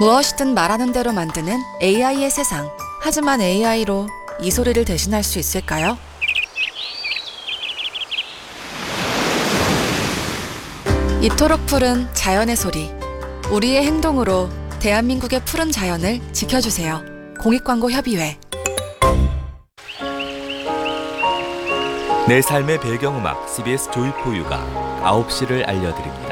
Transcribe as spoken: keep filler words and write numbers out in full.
무엇이든 말하는 대로 만드는 에이아이의 세상. 하지만 에이아이로 이 소리를 대신할 수 있을까요? 이토록 푸른 자연의 소리. 우리의 행동으로 대한민국의 푸른 자연을 지켜주세요. 공익광고협의회. 내 삶의 배경음악 씨비에스 조이포유가 아홉 시를 알려드립니다.